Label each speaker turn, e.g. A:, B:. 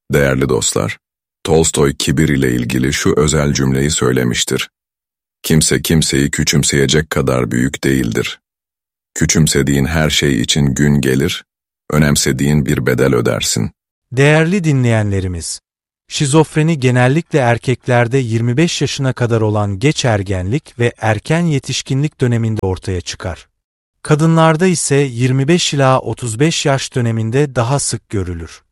A: Değerli dostlar, Tolstoy kibir ile ilgili şu özel cümleyi söylemiştir. Kimse kimseyi küçümseyecek kadar büyük değildir. Küçümsediğin her şey için gün gelir, önemsediğin bir bedel ödersin.
B: Değerli dinleyenlerimiz, şizofreni genellikle erkeklerde 25 yaşına kadar olan geç ergenlik ve erken yetişkinlik döneminde ortaya çıkar. Kadınlarda ise 25 ila 35 yaş döneminde daha sık görülür.